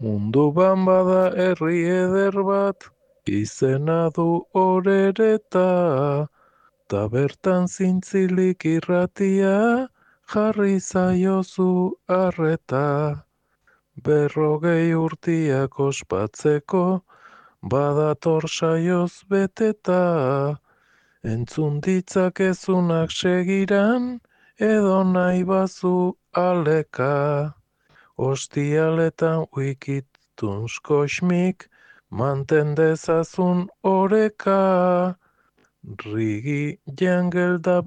Munduan bada herri eder bat, izena du Orereta, ta bertan zintzilik irratia, jarri zaiozu arreta. 40 urtiak ospatzeko, badator saioz beteta, entzun ditzakezunak segiran, edo nahi bazu aleka. Ostialetan wikituns kosmik, manten dezazun oreka. Rigi jangel da